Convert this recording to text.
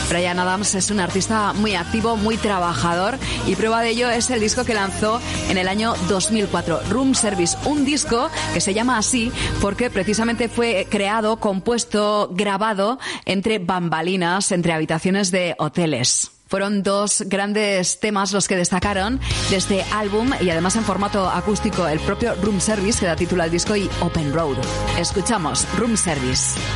Bryan Adams es un artista muy activo, muy trabajador, y prueba de ello es el disco que lanzó en el año 2004, Room Service, un disco que se llama así porque precisamente fue creado, compuesto, grabado entre bambalinas, entre habitaciones de hoteles. Fueron 2 grandes temas los que destacaron de este álbum, y además en formato acústico, el propio Room Service, que da título al disco, y Open Road. Escuchamos Room Service.